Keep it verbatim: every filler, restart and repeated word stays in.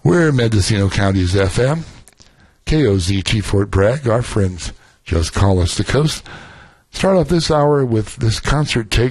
We're Mendocino County's F M, K O Z T Fort Bragg. Our friends just call us the coast. Start off this hour with this concert take